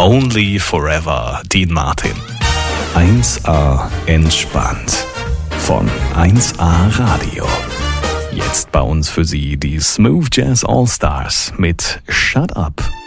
Only Forever, Dean Martin. 1A entspannt von 1A Radio. Jetzt bei uns für Sie die Smooth Jazz All Stars mit Shut Up.